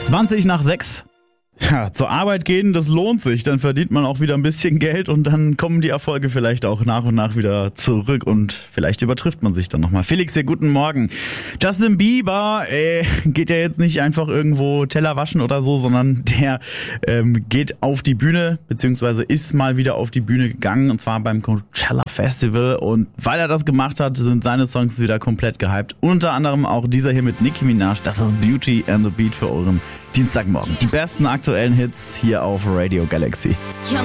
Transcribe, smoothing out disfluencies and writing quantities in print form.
20 nach 6. Ja, zur Arbeit gehen, das lohnt sich. Dann verdient man auch wieder ein bisschen Geld und dann kommen die Erfolge vielleicht auch nach und nach wieder zurück und vielleicht übertrifft man sich dann nochmal. Felix hier, guten Morgen. Justin Bieber geht ja jetzt nicht einfach irgendwo Teller waschen oder so, sondern der geht auf die Bühne, beziehungsweise ist mal wieder auf die Bühne gegangen, und zwar beim Coachella Festival. Und weil er das gemacht hat, sind seine Songs wieder komplett gehypt. Unter anderem auch dieser hier mit Nicki Minaj. Das ist Beauty and the Beat für euren Dienstagmorgen. Die besten aktuellen Hits hier auf Radio Galaxy.